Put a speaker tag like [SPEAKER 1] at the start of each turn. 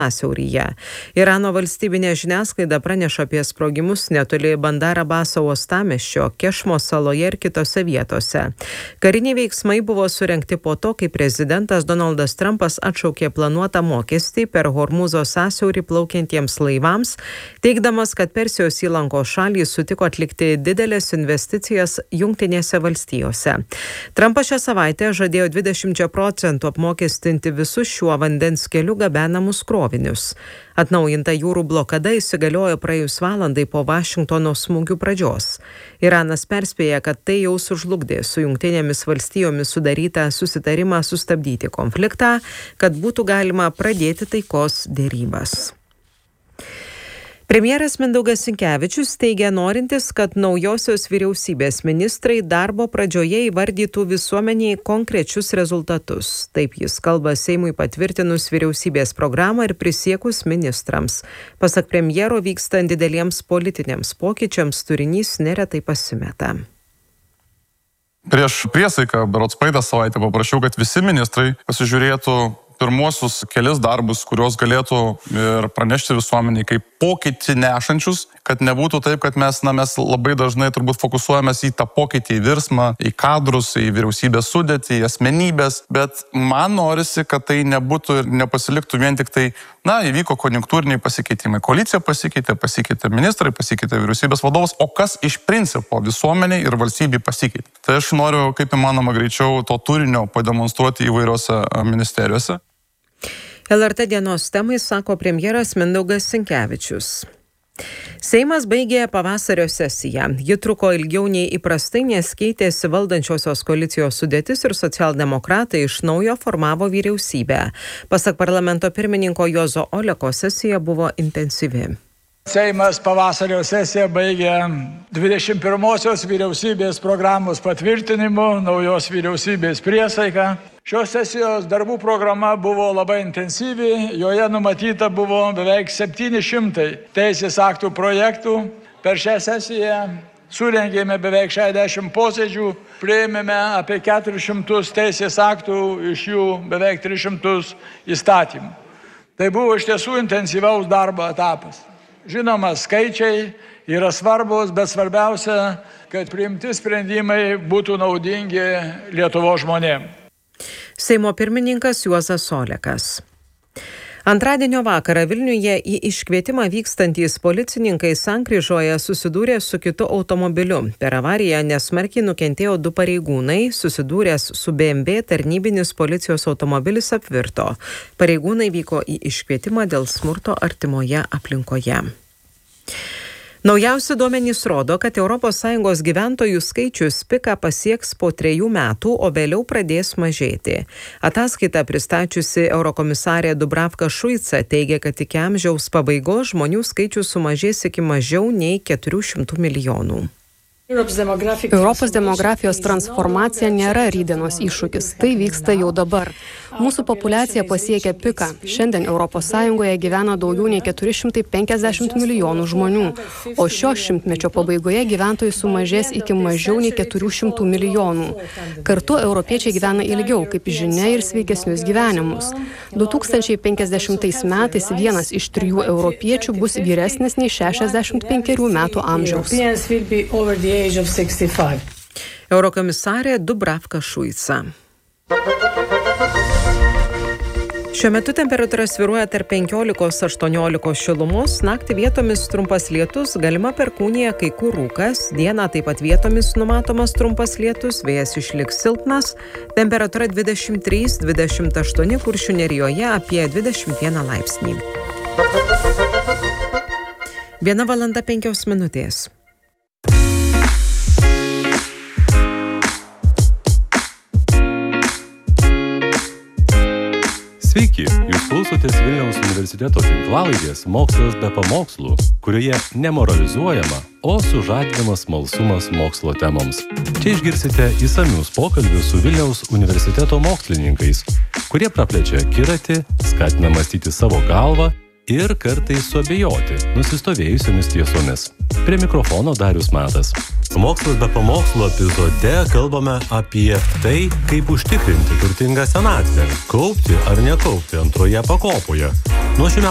[SPEAKER 1] sąsiauryje. Irano valstybinė žiniasklaida praneša apie sprogimus netoli Bandar Abaso uostamiesčio, Kešmo saloje ir kitose vietose. Kariniai veiksmai buvo surengti po to, kai prezidentas Donaldas Trumpas atšaukė planuotą mokestį per Hormūzo sąsiaurį plaukiantiems laivams, teigdamas, kad Persijos įlankos šalys sutiko atlikti didelės investicijas Jungtinėse valstijose. Trumpas šią savaitę žadėjo 20% apmokestinti visus šiuo vandens keliu gabenamus krovinius. Atnaujinta jūrų blokada įsigaliojo praėjus valandai po Vašingtono smūgių pradžios. Iranas perspėja, kad tai jau sužlugdė su Jungtinėmis valstijomis sudarytą susitarimą sustabdyti konfliktą, kad būtų galima pradėti taikos dėrybas. Premjeras Mindaugas Sinkevičius teigia norintis, kad naujosios vyriausybės ministrai darbo pradžioje įvardytų visuomeniai konkrečius rezultatus. Taip jis kalba Seimui patvirtinus vyriausybės programą ir prisiekus ministrams. Pasak premjero, vykstant dideliems politiniams pokyčiams turinys neretai pasimeta.
[SPEAKER 2] Prieš priesaiką, berods praeitą savaitę, paprašiau, kad visi ministrai pasižiūrėtų pirmuosius kelis darbus, kuriuos galėtų ir pranešti visuomeniai kaip pokytį nešančius, kad nebūtų taip, kad mes labai dažnai turbūt fokusuojamės į tą pokytį, į virsmą, į kadrus, į vyriausybės sudėtį, į asmenybės, bet man norisi, kad tai nebūtų ir nepasiliktų vien tik tai, įvyko konjunktūriniai pasikeitimai. Koalicija pasikeitė ministrai, pasikeitė vyriausybės vadovas, o kas iš principo visuomeniai ir valstybei pasikeitė. Tai aš noriu, kaip įmanoma greičiau, to turinio pademonstruoti įvairiose ministerijose.
[SPEAKER 1] LRT dienos temai sako premjeras Mindaugas Sinkevičius. Seimas baigė pavasario sesiją. Ji truko ilgiau nei įprastai, nes keitėsi valdančiosios koalicijos sudėtis ir socialdemokratai iš naujo formavo vyriausybę. Pasak parlamento pirmininko Juozo Oleko, sesija buvo intensyvi.
[SPEAKER 3] Seimas pavasario sesiją baigė 21-osios vyriausybės programos patvirtinimu, naujos vyriausybės priesaiką. Šios sesijos darbų programa buvo labai intensyvi, joje numatyta buvo beveik 700 teisės aktų projektų. Per šią sesiją surengėme beveik 60 posėdžių, priėmėme apie 400 teisės aktų, iš jų beveik 300 įstatymų. Tai buvo iš tiesų intensyvaus darbo etapas. Žinoma, skaičiai yra svarbus, bet svarbiausia, kad priimti sprendimai būtų naudingi Lietuvos žmonėms.
[SPEAKER 1] Seimo pirmininkas Juozas Olekas. Antradienio vakarą Vilniuje į iškvietimą vykstantys policininkai Sankryžoje susidūrė su kitu automobiliu. Per avariją nesmarkiai nukentėjo 2 pareigūnai, susidūręs su BMW tarnybinis policijos automobilis apvirto. Pareigūnai vyko į iškvietimą dėl smurto artimoje aplinkoje. Naujausi duomenys rodo, kad ES gyventojų skaičius piką pasieks po 3 metų, o vėliau pradės mažėti. Ataskaitą pristačiusi eurokomisarė Dubravka Šuica teigia, kad iki amžiaus pabaigos žmonių skaičius sumažės iki mažiau nei 400 milijonų.
[SPEAKER 4] Europos demografijos transformacija nėra rytdienos iššūkis, tai vyksta jau dabar. Mūsų populiacija pasiekia piką. Šiandien ES gyvena daugiau nei 450 milijonų žmonių, o šio šimtmečio pabaigoje gyventojų sumažės iki mažiau nei 400 milijonų. Kartu europiečiai gyvena ilgiau, kaip žinia, ir sveikesnius gyvenimus. 2050 metais 1 iš 3 europiečių bus vyresnis nei 65 metų amžiaus.
[SPEAKER 1] Eurokomisarė Dubravka Šuica. Šiuo metu temperatūra svyruoja tarp 15–18 šilumos, naktį vietomis trumpas lietus, galima perkūnija, kai kur rūkas, dieną taip pat vietomis numatomas trumpas lietus, vėjas išliks silpnas, temperatūra 23–28, Kuršių nerijoje apie 21 laipsnį. 1:05.
[SPEAKER 5] Sveiki, jūs klausotės Vilniaus universiteto tinklalaidės Mokslas be pamokslų, kurioje nemoralizuojama, o sužadinamas smalsumas mokslo temoms. Čia išgirsite išsamius pokalbius su Vilniaus universiteto mokslininkais, kurie praplečia akiratį, skatina mąstyti savo galvą ir kartais suabejoti nusistovėjusiomis tiesomis. Prie mikrofono Darius Matas.
[SPEAKER 6] Mokslas be pamokslų epizode kalbame apie tai, kaip užtikrinti turtingą senatvę, kaupti ar nekaupti antroje pakopoje. Nuo šių metų